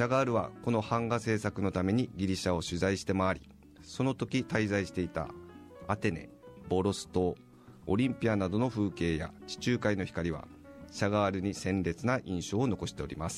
シャガールはこの版画制作のためにギリシャを取材して回り、その時滞在していたアテネ、ボロス島、オリンピアなどの風景や地中海の光はシャガールに鮮烈な印象を残しております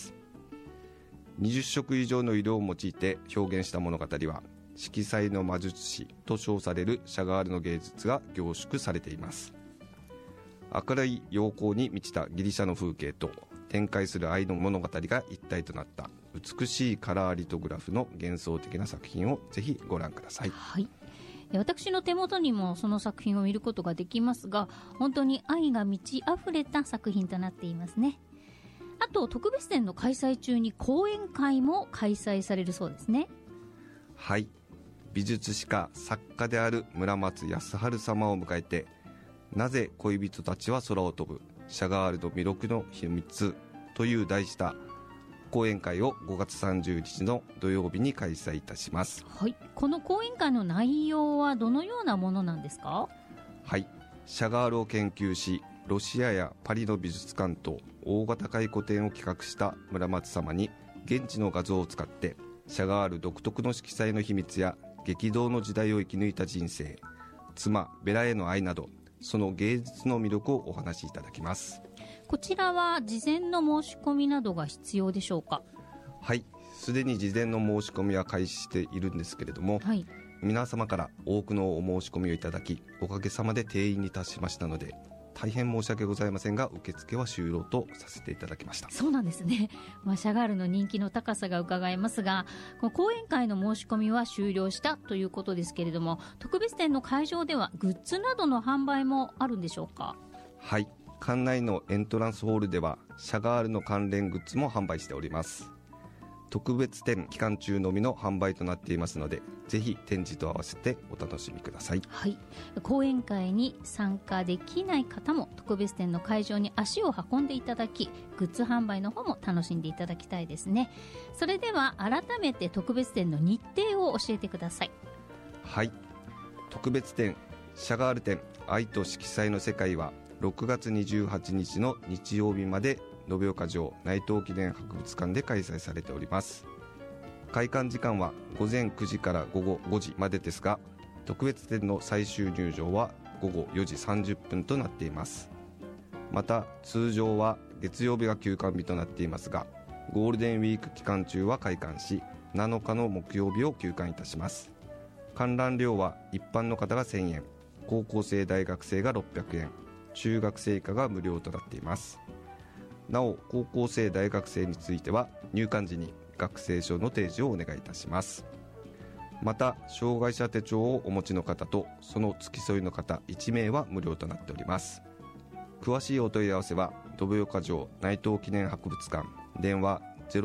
。20色以上の色を用いて表現した物語は色彩の魔術師と称されるシャガールの芸術が凝縮されています。明るい陽光に満ちたギリシャの風景と展開する愛の物語が一体となった美しいカラーリトグラフの幻想的な作品をぜひご覧ください。 はい、私の手元にもその作品を見ることができますが、本当に愛が満ち溢れた作品となっていますね。あと特別展の開催中に講演会も開催されるそうですね。 はい、美術史家作家である村松康春様を迎えて、なぜ恋人たちは空を飛ぶシャガールの魅力の秘密という題した講演会を5月30日の土曜日に開催いたします。 はい、この講演会の内容はどのようなものなんですか？ はい、シャガールを研究し、ロシアやパリの美術館と大型回顧展を企画した村松様に現地の画像を使ってシャガール独特の色彩の秘密や激動の時代を生き抜いた人生、妻ベラへの愛など、その芸術の魅力をお話しいただきます。 こちらは事前の申し込みなどが必要でしょうか？ はい、すでに事前の申し込みは開始しているんですけれども、 はい、 皆様から多くのお申し込みをいただき、おかげさまで定員に達しましたので、大変申し訳ございませんが受付は終了とさせていただきました。 そうなんですね。シャガールの人気の高さが伺えますが、この講演会の申し込みは終了したということですけれども、特別展の会場ではグッズなどの販売もあるんでしょうか？ はい、館内のエントランスホールではシャガールの関連グッズも販売しております。特別展期間中のみの販売となっていますので、ぜひ展示と合わせてお楽しみください。 はい、講演会に参加できない方も特別展の会場に足を運んでいただき、グッズ販売の方も楽しんでいただきたいですね。それでは改めて特別展の日程を教えてください。 はい、特別展シャガール展愛と色彩の世界は6月28日の日曜日まで延岡城内藤記念博物館で開催されております。開館時間は午前9時から午後5時までですが、特別展の最終入場は午後4時30分となっています。また通常は月曜日が休館日となっていますが、ゴールデンウィーク期間中は開館し、7日の木曜日を休館いたします。観覧料は一般の方が1000円、高校生大学生が600円、中学生以下が無料となっています。なお高校生大学生については入館時に学生証の提示をお願いいたします。また障害者手帳をお持ちの方とその付き添いの方1名は無料となっております。詳しいお問い合わせは延岡城内藤記念博物館電話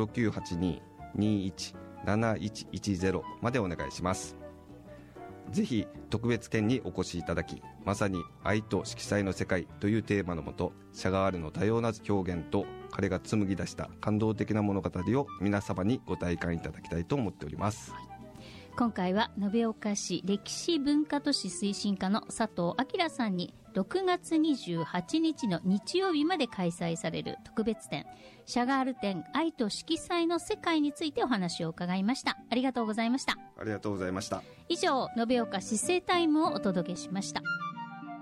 0982-217110 までお願いします。ぜひ特別展にお越しいただき、まさに愛と色彩の世界というテーマのもと、シャガールの多様な表現と彼が紡ぎ出した感動的な物語を皆様にご体感いただきたいと思っております。 今回は延岡市歴史文化都市推進課の佐藤明さんに6月28日の日曜日まで開催される特別展シャガール展愛と色彩の世界についてお話を伺いました。ありがとうございました。 ありがとうございました。 以上、延岡市政タイムをお届けしました。